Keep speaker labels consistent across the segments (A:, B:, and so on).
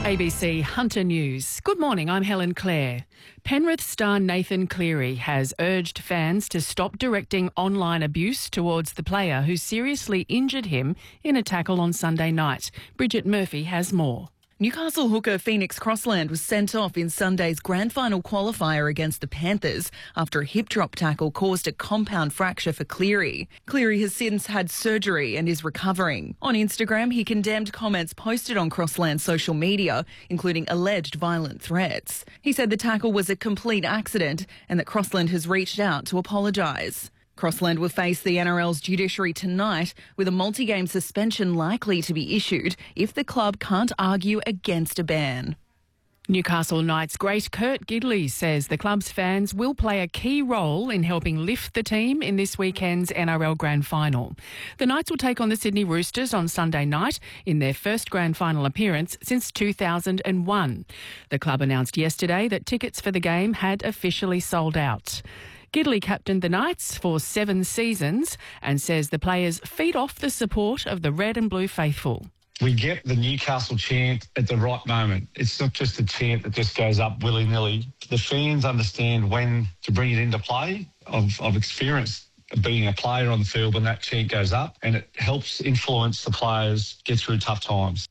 A: ABC Hunter News. Good morning, I'm Helen Clare. Penrith star Nathan Cleary has urged fans to stop directing online abuse towards the player who seriously injured him in a tackle on Sunday night. Bridget Murphy has more.
B: Newcastle hooker Phoenix Crossland was sent off in Sunday's grand final qualifier against the Panthers after a hip drop tackle caused a compound fracture for Cleary. Cleary has since had surgery and is recovering. On Instagram, he condemned comments posted on Crossland's social media, including alleged violent threats. He said the tackle was a complete accident and that Crossland has reached out to apologise. Crossland will face the NRL's judiciary tonight, with a multi-game suspension likely to be issued if the club can't argue against a ban.
A: Newcastle Knights great Kurt Gidley says the club's fans will play a key role in helping lift the team in this weekend's NRL Grand Final. The Knights will take on the Sydney Roosters on Sunday night in their first Grand Final appearance since 2001. The club announced yesterday that tickets for the game had officially sold out. Gidley captained the Knights for 7 seasons and says the players feed off the support of the red and blue faithful.
C: We get the Newcastle chant at the right moment. It's not just a chant that just goes up willy-nilly. The fans understand when to bring it into play. I've experienced being a player on the field when that chant goes up, and it helps influence the players get through tough times.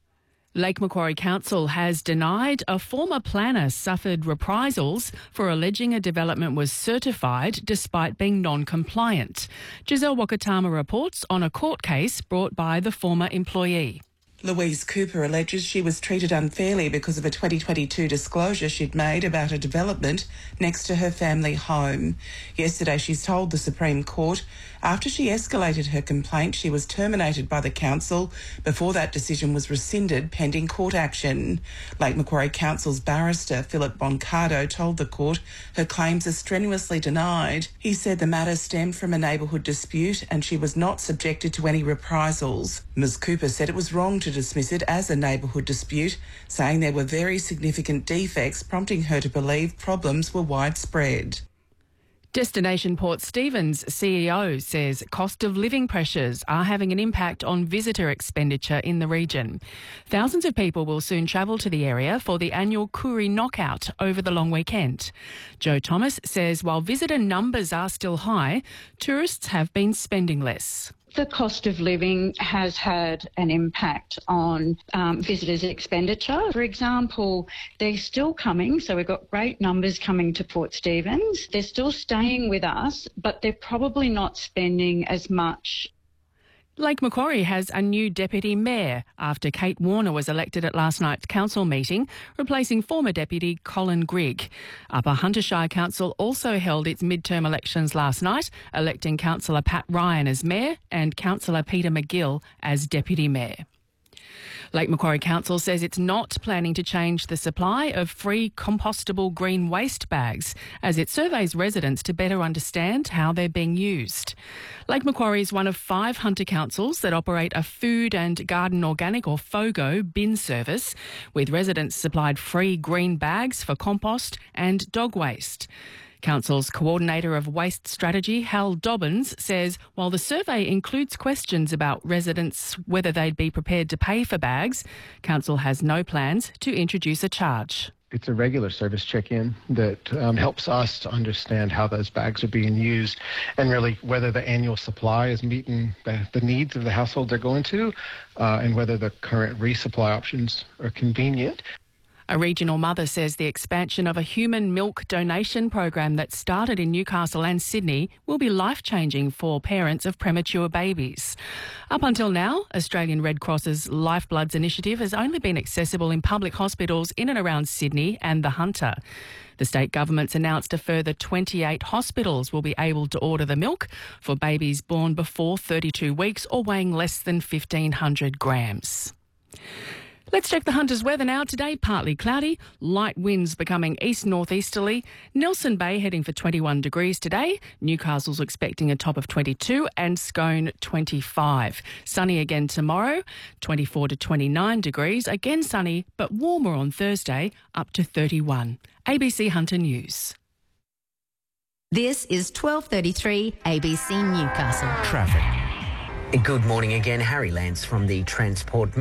A: Lake Macquarie Council has denied a former planner suffered reprisals for alleging a development was certified despite being non-compliant. Giselle Wakatama reports on a court case brought by the former employee.
D: Louise Cooper alleges she was treated unfairly because of a 2022 disclosure she'd made about a development next to her family home. Yesterday she told the Supreme Court after she escalated her complaint she was terminated by the council before that decision was rescinded pending court action. Lake Macquarie Council's barrister Philip Boncado told the court her claims are strenuously denied. He said the matter stemmed from a neighbourhood dispute and she was not subjected to any reprisals. Ms Cooper said it was wrong to dismiss it as a neighbourhood dispute, saying there were very significant defects, prompting her to believe problems were widespread.
A: Destination Port Stephens CEO says cost of living pressures are having an impact on visitor expenditure in the region. Thousands of people will soon travel to the area for the annual Koori Knockout over the long weekend. Joe Thomas says while visitor numbers are still high, tourists have been spending less.
E: The cost of living has had an impact on visitors' expenditure. For example, they're still coming, so we've got great numbers coming to Port Stephens. They're still staying with us, but they're probably not spending as much.
A: Lake Macquarie has a new deputy mayor after Kate Warner was elected at last night's council meeting, replacing former deputy Colin Grigg. Upper Hunter Shire Council also held its midterm elections last night, electing Councillor Pat Ryan as mayor and Councillor Peter McGill as deputy mayor. Lake Macquarie Council says it's not planning to change the supply of free compostable green waste bags as it surveys residents to better understand how they're being used. Lake Macquarie is one of 5 Hunter councils that operate a food and garden organic or FOGO bin service, with residents supplied free green bags for compost and dog waste. Council's Coordinator of Waste Strategy, Hal Dobbins, says while the survey includes questions about residents whether they'd be prepared to pay for bags, Council has no plans to introduce a charge.
F: It's a regular service check-in that helps us to understand how those bags are being used and really whether the annual supply is meeting the needs of the household they're going to and whether the current resupply options are convenient.
A: A regional mother says the expansion of a human milk donation program that started in Newcastle and Sydney will be life-changing for parents of premature babies. Up until now, Australian Red Cross's Lifebloods initiative has only been accessible in public hospitals in and around Sydney and the Hunter. The state government's announced a further 28 hospitals will be able to order the milk for babies born before 32 weeks or weighing less than 1,500 grams. Let's check the Hunter's weather now. Today, partly cloudy, light winds becoming east-northeasterly. Nelson Bay heading for 21 degrees today. Newcastle's expecting a top of 22 and Scone 25. Sunny again tomorrow, 24 to 29 degrees. Again sunny, but warmer on Thursday, up to 31. ABC Hunter News.
G: This is 12:33 ABC Newcastle.
H: Traffic. Good morning again. Harry Lance from the Transport